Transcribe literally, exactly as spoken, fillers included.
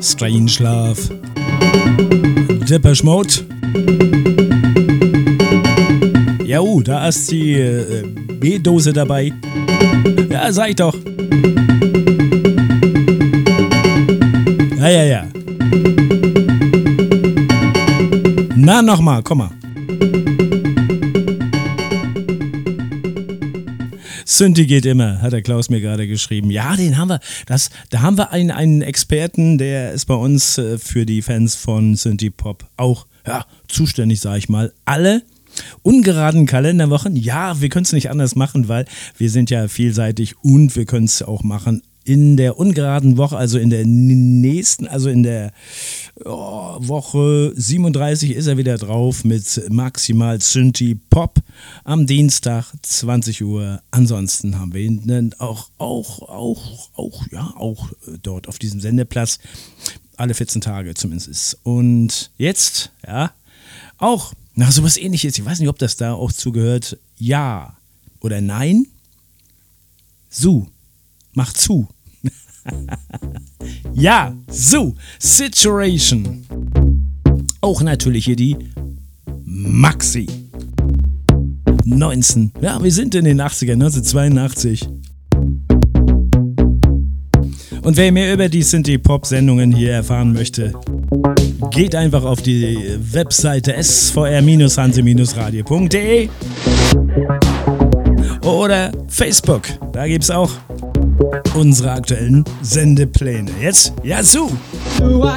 Strangelove, Depeche Mode. Ja, uh, da ist die äh, B-Dose dabei. Ja, sag ich doch. Ja, ja, ja. Na, nochmal, komm mal. Synthi geht immer, hat der Klaus mir gerade geschrieben. Ja, den haben wir. Das, da haben wir einen, einen Experten, der ist bei uns äh, für die Fans von Synthi Pop auch ja, zuständig, sag ich mal. Alle ungeraden Kalenderwochen, ja, wir können es nicht anders machen, weil wir sind ja vielseitig und wir können es auch machen in der ungeraden Woche, also in der nächsten, also in der oh, Woche siebenunddreißig ist er wieder drauf mit maximal Synthi Pop am Dienstag zwanzig Uhr. Ansonsten haben wir ihn auch, auch, auch, auch, ja, auch dort auf diesem Sendeplatz alle vierzehn Tage zumindest. Und jetzt, ja, auch nach sowas Ähnliches, ich weiß nicht, ob das da auch zugehört, ja oder nein. Su, mach zu. Ja, so, Situation. Auch natürlich hier die Maxi. neunzehn, ja, wir sind in den achtzigern, neunzehnhundertzweiundachtzig. Und wer mehr über die Synthi-Pop-Sendungen hier erfahren möchte, geht einfach auf die Webseite s v r hanse radio punkt de oder Facebook. Da gibt es auch unsere aktuellen Sendepläne. Jetzt, ja, so.